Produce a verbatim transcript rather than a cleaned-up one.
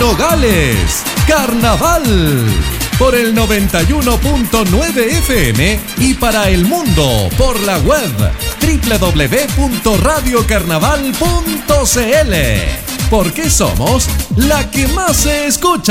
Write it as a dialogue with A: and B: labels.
A: Nogales, Carnaval, por el noventa y uno punto nueve F M y para el mundo por la web doble u doble u doble u punto radio carnaval punto c l, porque somos la que más se escucha.